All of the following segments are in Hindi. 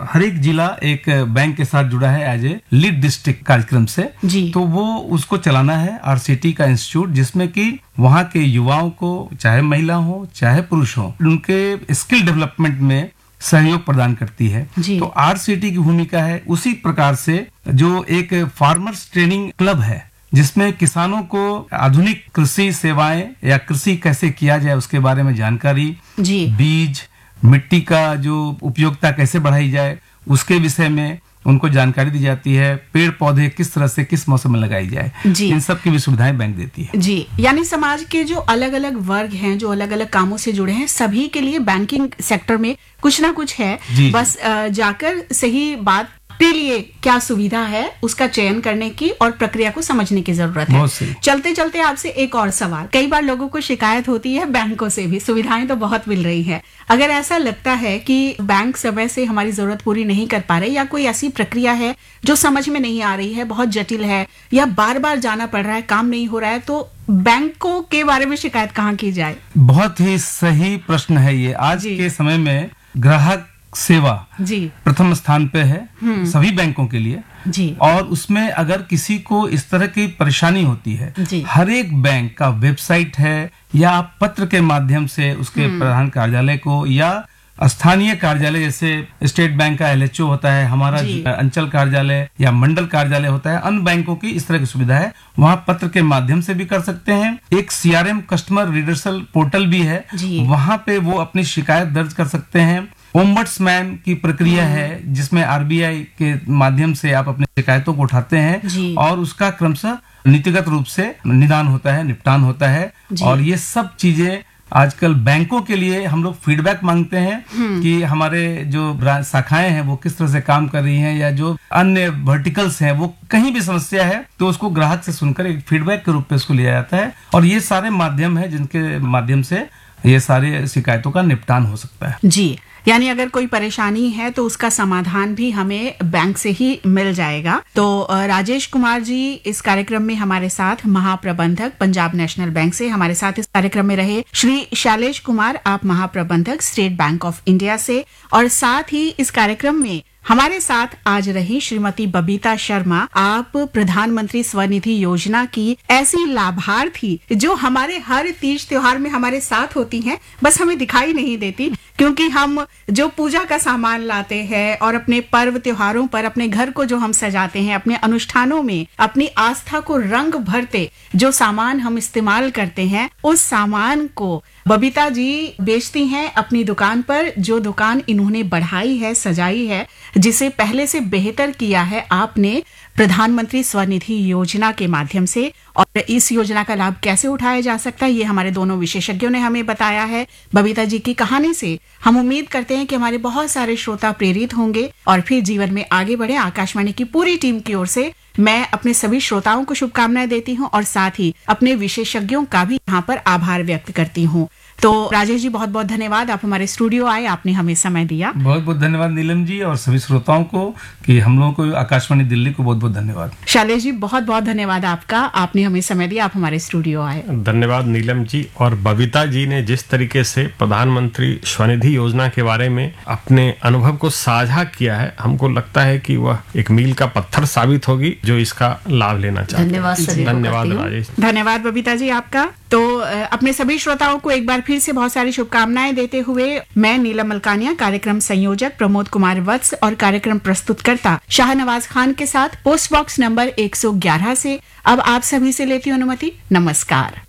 हर एक जिला एक बैंक के साथ जुड़ा है एज ए लीड डिस्ट्रिक्ट कार्यक्रम से जी। तो वो उसको चलाना है आरसीटी का इंस्टीट्यूट, जिसमें कि वहाँ के युवाओं को, चाहे महिला हो चाहे पुरुष हो, उनके स्किल डेवलपमेंट में सहयोग प्रदान करती है। तो आरसीटी की भूमिका है उसी प्रकार से जो एक फार्मर्स ट्रेनिंग क्लब है, जिसमें किसानों को आधुनिक कृषि सेवाएं या कृषि कैसे किया जाए उसके बारे में जानकारी, बीज, मिट्टी का जो उपयोगिता कैसे बढ़ाई जाए उसके विषय में उनको जानकारी दी जाती है, पेड़ पौधे किस तरह से किस मौसम में लगाई जाए, इन सब की भी सुविधाएं बैंक देती है। जी, यानी समाज के जो अलग अलग वर्ग हैं, जो अलग अलग कामों से जुड़े हैं, सभी के लिए बैंकिंग सेक्टर में कुछ ना कुछ है। बस जाकर सही बात के लिए क्या सुविधा है उसका चयन करने की और प्रक्रिया को समझने की जरूरत है। चलते चलते आपसे एक और सवाल, कई बार लोगों को शिकायत होती है बैंकों से भी, सुविधाएं तो बहुत मिल रही है, अगर ऐसा लगता है कि बैंक समय से हमारी जरूरत पूरी नहीं कर पा रहे या कोई ऐसी प्रक्रिया है जो समझ में नहीं आ रही है, बहुत जटिल है या बार बार जाना पड़ रहा है, काम नहीं हो रहा है, तो बैंकों के बारे में शिकायत कहाँ की जाए? बहुत ही सही प्रश्न है ये। आज के समय में ग्राहक सेवा प्रथम स्थान पे है सभी बैंकों के लिए और उसमें अगर किसी को इस तरह की परेशानी होती है, हर एक बैंक का वेबसाइट है या आप पत्र के माध्यम से उसके प्रधान कार्यालय को या स्थानीय कार्यालय, जैसे स्टेट बैंक का एलएचओ होता है, हमारा अंचल कार्यालय या मंडल कार्यालय होता है, अन्य बैंकों की इस तरह की सुविधा है, वहाँ पत्र के माध्यम से भी कर सकते हैं। एक सीआरएम कस्टमर रिडर्सल पोर्टल भी है, वहाँ पे वो अपनी शिकायत दर्ज कर सकते हैं। ओम्बड्समैन की प्रक्रिया है जिसमें आरबीआई के माध्यम से आप अपनी शिकायतों को उठाते हैं और उसका क्रमशः नीतिगत रूप से निदान होता है, निपटान होता है। और ये सब चीजें आजकल बैंकों के लिए हम लोग फीडबैक मांगते हैं कि हमारे जो शाखाएं हैं वो किस तरह से काम कर रही हैं या जो अन्य वर्टिकल्स हैं वो कहीं भी समस्या है तो उसको ग्राहक से सुनकर एक फीडबैक के रूप में इसको लिया जाता है और ये सारे माध्यम है जिनके माध्यम से ये सारी शिकायतों का निपटान हो सकता है। जी, यानी अगर कोई परेशानी है तो उसका समाधान भी हमें बैंक से ही मिल जाएगा। तो राजेश कुमार जी इस कार्यक्रम में हमारे साथ, महाप्रबंधक पंजाब नेशनल बैंक से हमारे साथ इस कार्यक्रम में रहे। श्री शैलेश कुमार, आप महाप्रबंधक स्टेट बैंक ऑफ इंडिया से, और साथ ही इस कार्यक्रम में हमारे साथ आज रही श्रीमती बबीता शर्मा, आप प्रधानमंत्री स्वनिधि योजना की ऐसी लाभार्थी जो हमारे हर तीज त्योहार में हमारे साथ होती हैं, बस हमें दिखाई नहीं देती क्योंकि हम जो पूजा का सामान लाते हैं और अपने पर्व त्योहारों पर अपने घर को जो हम सजाते हैं, अपने अनुष्ठानों में अपनी आस्था को रंग भरते जो सामान हम इस्तेमाल करते हैं, उस सामान को बबीता जी बेचती हैं अपनी दुकान पर, जो दुकान इन्होंने बढ़ाई है, सजाई है, जिसे पहले से बेहतर किया है आपने प्रधानमंत्री स्वनिधि योजना के माध्यम से। और इस योजना का लाभ कैसे उठाया जा सकता है ये हमारे दोनों विशेषज्ञों ने हमें बताया है। बबीता जी की कहानी से हम उम्मीद करते हैं कि हमारे बहुत सारे श्रोता प्रेरित होंगे और फिर जीवन में आगे बढ़े। आकाशवाणी की पूरी टीम की ओर से मैं अपने सभी श्रोताओं को शुभकामनाएं देती हूँ और साथ ही अपने विशेषज्ञों का भी यहाँ पर आभार व्यक्त करती हूँ। तो राजेश जी बहुत बहुत धन्यवाद, आप हमारे स्टूडियो आए, आपने हमें समय दिया। बहुत बहुत धन्यवाद नीलम जी और सभी श्रोताओं को कि हम लोगों को आकाशवाणी दिल्ली को बहुत बहुत धन्यवाद। शैलेश जी बहुत बहुत धन्यवाद आपका, आपने हमें समय दिया, आप हमारे स्टूडियो आए। धन्यवाद नीलम जी। और बबीता जी ने जिस तरीके से प्रधानमंत्री स्वनिधि योजना के बारे में अपने अनुभव को साझा किया है, हमको लगता है कि वह एक मील का पत्थर साबित होगी जो इसका लाभ लेना चाहते हैं। धन्यवाद राजेश। धन्यवाद बबीता जी आपका। तो अपने सभी श्रोताओं को एक बार फिर से बहुत सारी शुभकामनाएं देते हुए मैं नीलम मलकानिया, कार्यक्रम संयोजक प्रमोद कुमार वत्स और कार्यक्रम प्रस्तुतकर्ता शाहनवाज खान के साथ पोस्ट बॉक्स नंबर 111 से अब आप सभी से लेती हूँ अनुमति। नमस्कार।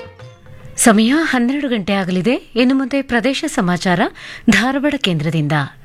ಸಮಯ 12 ಗಂಟೆ ಆಗಲಿದೆ. ಇನ್ನು ಮುಂದೆ ಪ್ರದೇಶ ಸಮಾಚಾರ ಧಾರವಾಡ ಕೇಂದ್ರದಿಂದ.